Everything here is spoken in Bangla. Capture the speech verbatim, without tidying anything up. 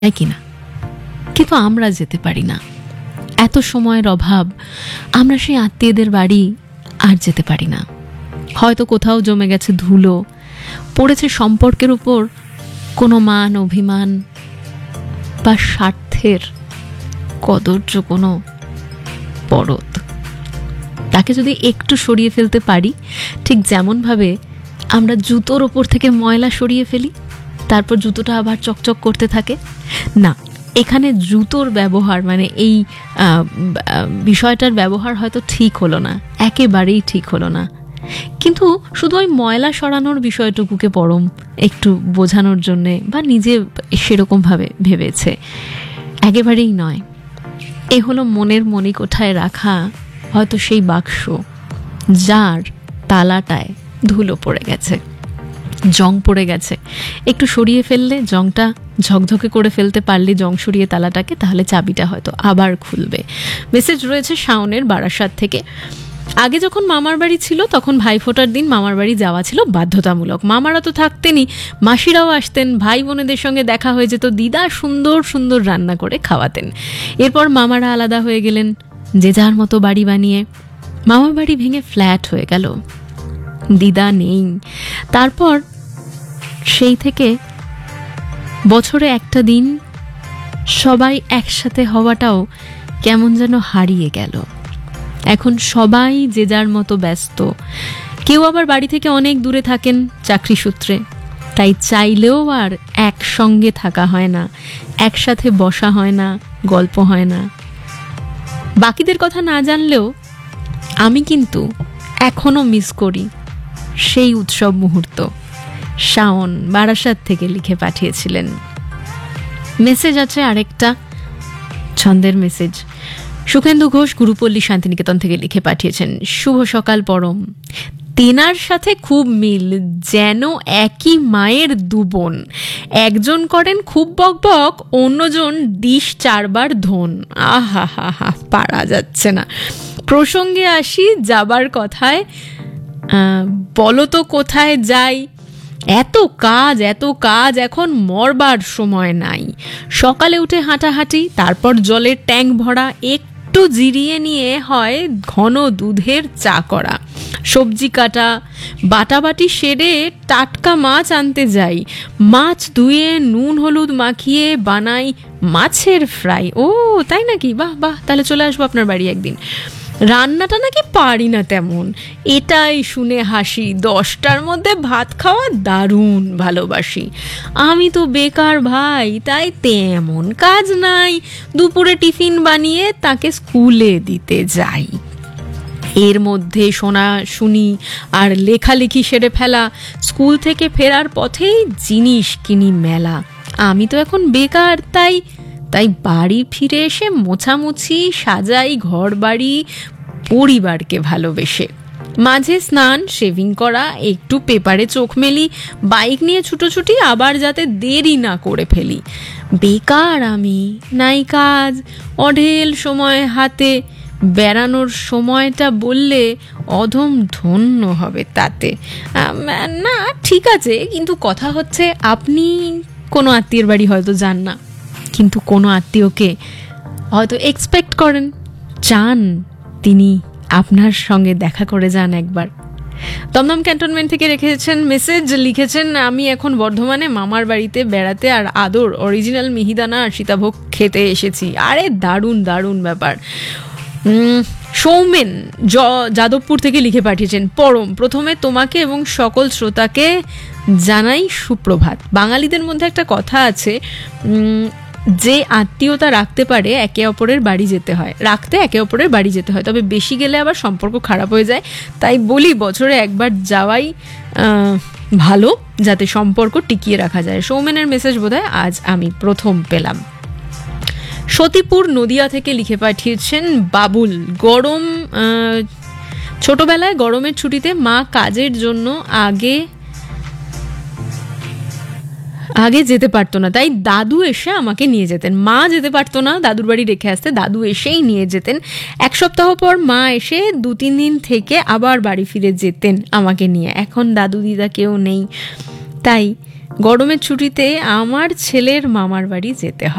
তাই কিনা? কিন্তু আমরা যেতে পারি না, এত সময়ের অভাব। আমরা সেই আত্মীয়দের বাড়ি আর যেতে পারি না। হয়তো কোথাও জমে গেছে ধুলো, পড়েছে সম্পর্কের উপর কোনো মান অভিমান বা স্বার্থের কদর্য কোনো পরত। তাকে যদি একটু সরিয়ে ফেলতে পারি, ঠিক যেমনভাবে আমরা জুতোর ওপর থেকে ময়লা সরিয়ে ফেলি, তারপর জুতোটা আবার চকচক করতে থাকে। না, এখানে জুতোর ব্যবহার মানে এই বিষয়টার ব্যবহার হয়তো ঠিক হলো না, একেবারেই ঠিক হলো না। কিন্তু শুধু ওই ময়লা সরানোর বিষয়টুকুকে পরম একটু বোঝানোর জন্যে বা নিজে সেরকমভাবে ভেবেছে, একেবারেই নয়। এ হলো মনের মণিকোঠায় রাখা হয়তো সেই বাক্স, যার তালাটায় ধুলো পড়ে গেছে, জং পড়ে গেছে। একটু সরিয়ে ফেললে, জংটা ঝকঝকে করে ফেলতে পারলে জং সরিয়ে তালাটাকে, তাহলে চাবিটা হয়তো আবার খুলবে। মেসেজ রয়েছে শাওনের বারাসাত থেকে। আগে যখন মামার বাড়ি ছিল তখন ভাইফোঁটার দিন মামার বাড়ি যাওয়া ছিল বাধ্যতামূলক। মামারা তো থাকতেনই, মাসিরাও আসতেন, ভাই বোনেদের সঙ্গে দেখা হয়ে যেত, দিদা সুন্দর সুন্দর রান্না করে খাওয়াতেন। এরপর মামারা আলাদা হয়ে গেলেন, যে যার মতো বাড়ি বানিয়ে। মামার বাড়ি ভেঙে ফ্ল্যাট হয়ে গেল, দিদা নেই। তারপর সেই থেকে বছরে একটা দিন সবাই একসাথে হওয়াটাও কেমন যেন হারিয়ে গেল। এখন সবাই যে যার মতো ব্যস্ত। কেউ আবার বাড়ি থেকে অনেক দূরে থাকেন চাকরি সূত্রে, তাই চাইলেও আর একসঙ্গে থাকা হয় না, একসাথে বসা হয় না, গল্প হয় না। বাকিদের কথা না জানলেও আমি কিন্তু এখনো মিস করি সেই উৎসব মুহূর্ত। শাওন বারাসাত থেকে লিখে পাঠিয়েছিলেন। মেসেজ আছে আরেকটা, ছন্দের মেসেজ। সুখেন্দু ঘোষ গুরুপল্লী শান্তিনিকেতন থেকে লিখে পাঠিয়েছেন, শুভ সকাল পরম। তেনার সাথে খুব মিল, যেন একই মায়ের দুবোন। একজন করেন খুব বকবক, অন্যজন ডিশ চারবার ধন। আহা হা হা, পারা যাচ্ছে না। প্রসঙ্গে আসি, যাবার কথায়। বলো তো কোথায় যাই? এত কাজ এত কাজ, এখন মরবার সময় নাই। সকালে উঠে হাঁটাহাঁটি, তারপর জলের ট্যাঙ্ক ভরা, একটু জিরিয়ে নিয়ে হয় ঘন দুধের চা করা, সবজি কাটা, বাটাবাটি সেরে টাটকা মাছ আনতে যাই। মাছ ধুয়ে নুন হলুদ মাখিয়ে বানাই মাছের ফ্রাই। ও তাই নাকি? বাহ বাহ, তাহলে চলে আসবো আপনার বাড়ি একদিন। রান্নাটা নাকি পারি না তেমন, এটাই শুনে হাসি। দশটার মধ্যে ভাত খাওয়া দারুণ ভালোবাসি। আমি তো বেকার ভাই, তাই তেমন কাজ নাই। দুপুরে টিফিন বানিয়ে তাকে স্কুলে দিতে যাই। এর মধ্যে শোনা শুনি আর লেখালেখি সেরে ফেলা। স্কুল থেকে ফেরার পথেই জিনিস কিনি মেলা। আমি তো এখন বেকার, তাই তাই বাড়ি ফিরে এসে মোছামুছি, সাজাই ঘর বাড়ি, পরিবারকে ভালোবেসে। মাঝে স্নান, শেভিং করা, একটু পেপারে চোখ মেলি, বাইক নিয়ে ছুটোছুটি, আবার যাতে দেরি না করে ফেলি। বেকার আমি, নাই কাজ, অঢেল সময় হাতে। বেড়ানোর সময়টা বললে অধম ধন্য হবে তাতে। না ঠিক আছে, কিন্তু কথা হচ্ছে আপনি কোনো আত্মীয়ের বাড়ি হয়তো যান না, কিন্তু কোনো আত্মীয়কে হয়তো এক্সপেক্ট করেন, চান তিনি আপনার সঙ্গে দেখা করে যান একবার। দমদম ক্যান্টনমেন্ট থেকে রেখেছেন মেসেজ, লিখেছেন, আমি এখন বর্ধমানে মামার বাড়িতে বেড়াতে আর আদর অরিজিনাল মিহিদানা আর সীতাভোগ খেতে এসেছি। আরে দারুণ দারুণ ব্যাপার। সৌমেন যাদবপুর থেকে লিখে পাঠিয়েছেন, পরম প্রথমে তোমাকে এবং সকল শ্রোতাকে জানাই সুপ্রভাত। বাঙালিদের মধ্যে একটা কথা আছে, যে আত্মীয়তা রাখতে পারে একে অপরের বাড়ি যেতে হয়, রাখতে একে অপরের বাড়ি যেতে হয়, তবে বেশি গেলে আবার সম্পর্ক খারাপ হয়ে যায়। তাই বলি বছরে একবার যাওয়াই ভালো, যাতে সম্পর্ক টিকিয়ে রাখা যায়। সৌমেনের মেসেজ বোধহয় আজ আমি প্রথম পেলাম। সতীপুর নদিয়া থেকে লিখে পাঠিয়েছেন বাবুল, গরম ছোটবেলায় গরমের ছুটিতে মা কাজের জন্য আগে আগে যেতে পারতো না, তাই দাদু এসে আমাকে নিয়ে যেতেন। মা যেতে পারতো না, দাদুর বাড়ি রেখে আসতে, দাদু এসেই নিয়ে যেতেন। এক সপ্তাহ পর মা এসে দু তিন দিন থেকে আবার বাড়ি ফিরে যেতেন আমাকে নিয়ে। এখন দাদু দিদা কেউ নেই, তাই গরমের ছুটিতে আমার ছেলের মামার বাড়ি যেতে হয়।